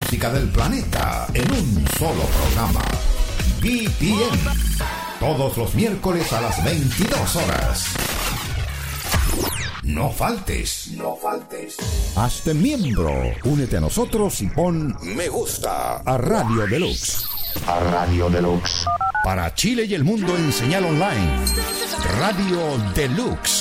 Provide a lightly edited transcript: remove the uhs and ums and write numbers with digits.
música del planeta en un solo programa. BPM. Todos los miércoles a las 22 horas. No faltes, no faltes. Hazte miembro. Únete a nosotros y pon me gusta a Radio Deluxe. A Radio Deluxe. Para Chile y el mundo en señal online. Radio Deluxe.